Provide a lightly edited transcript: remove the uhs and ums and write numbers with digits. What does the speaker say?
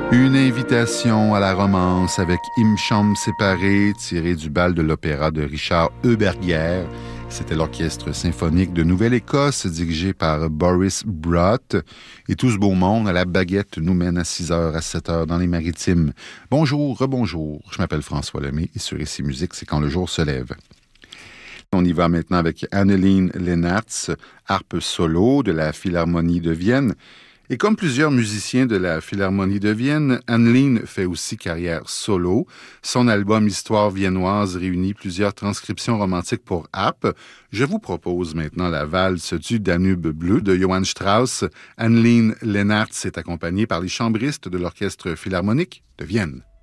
Une invitation à la romance avec Im Chambre séparée, tirée du bal de l'opéra de Richard Euberger. C'était l'orchestre symphonique de Nouvelle-Écosse, dirigé par Boris Brott. Et tout ce beau monde à la baguette nous mène à 6h à 7h dans les Maritimes. Bonjour, rebonjour. Je m'appelle François Lemay et sur Ici Musique, c'est quand le jour se lève. On y va maintenant avec Anneleen Leenaerts, harpe solo de la Philharmonie de Vienne. Et comme plusieurs musiciens de la Philharmonie de Vienne, Anneleen fait aussi carrière solo. Son album Histoire viennoise réunit plusieurs transcriptions romantiques pour harpe. Je vous propose maintenant la valse du Danube bleu de Johann Strauss. Anneleen Leenaerts est accompagnée par les chambristes de l'Orchestre philharmonique de Vienne.